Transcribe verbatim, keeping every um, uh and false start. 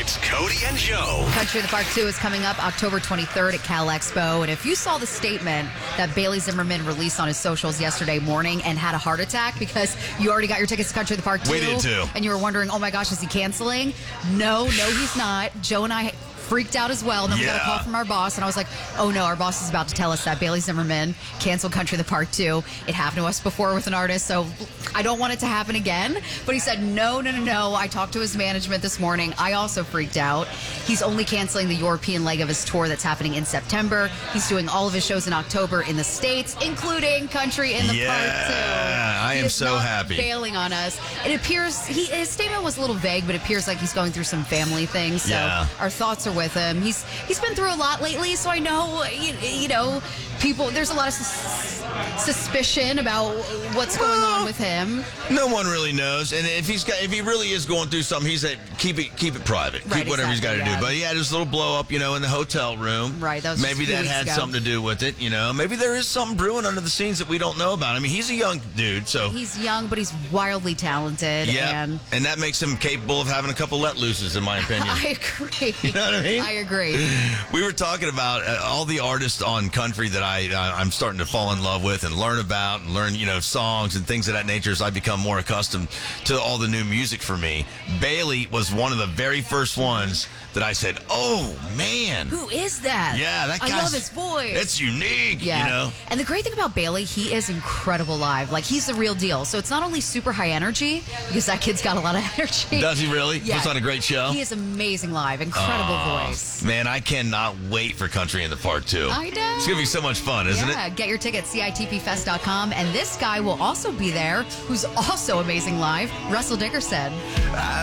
It's Cody and Joe. Country in the Park two is coming up October twenty-third at Cal Expo. And if you saw the statement that Bailey Zimmerman released on his socials yesterday morning and had a heart attack because you already got your tickets to Country in the Park two. We did too. And you were wondering, oh my gosh, is he canceling? No, no, he's not. Joe and I freaked out as well. And then we got a Yeah. call from our boss, and I was like, oh no, our boss is about to tell us that Bailey Zimmerman canceled Country in the Park two. It happened to us before with an artist, so I don't want it to happen again. But he said, no, no, no, no. I talked to his management this morning. I also freaked out. He's only canceling the European leg of his tour that's happening in September. He's doing all of his shows in October in the States, including Country in the Yeah, Park two. I He am is so not happy. bailing on us. It appears, he, his statement was a little vague, but it appears like he's going through some family things. So Yeah. our thoughts are with him. He's He's been through a lot lately, so I know, you, you know, people, there's a lot of sus- suspicion about what's going on with him. No one really knows, and if he's got, if he really is going through something, he's at keep it keep it private, Right, keep whatever he's got to exactly, yeah. do. But he had his little blow up, you know, in the hotel room. Right, that was just maybe a few that weeks had ago. something to do with it. You know, maybe there is something brewing under the scenes that we don't know about. I mean, he's a young dude, so He's young, but he's wildly talented. yeah, And and that makes him capable of having a couple let looses, in my opinion. I agree. You know what I mean? I agree. We were talking about uh, all the artists on country that I, I I'm starting to fall in love with and learn about and learn, you know, songs and things of that nature as I become more accustomed to all the new music for me. Bailey was one of the very first ones that I said, "Oh man, Who is that? yeah, that I guy's love his voice. It's unique." Yeah. You know, And the great thing about Bailey, he is incredible live. Like, he's the real deal. So it's not only super high energy, because that kid's got a lot of energy. does he really? Yeah. Puts on a great show. He is amazing live. Incredible Oh, voice. Man, I cannot wait for Country in the Park two. I know. It's gonna be so much fun, isn't yeah, get your tickets, C I T P fest dot com. And this guy will also be there, who's also amazing live, Russell Dickerson. it?